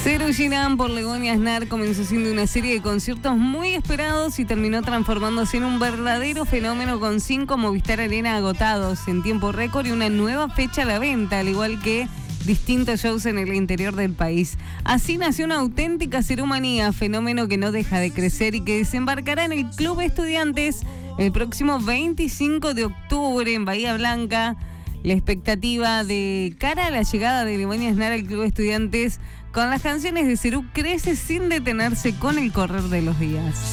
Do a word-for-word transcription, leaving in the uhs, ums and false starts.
Serú Girán por Begoña Aznar comenzó siendo una serie de conciertos muy esperados y terminó transformándose en un verdadero fenómeno con cinco Movistar Arena agotados en tiempo récord y una nueva fecha a la venta, al igual que distintos shows en el interior del país. Así nació una auténtica serumanía, fenómeno que no deja de crecer y que desembarcará en el Club Estudiantes el próximo veinticinco de octubre en Bahía Blanca. La expectativa de cara a la llegada de Begoña Aznar al Club Estudiantes con las canciones de Serú crece sin detenerse con el correr de los días.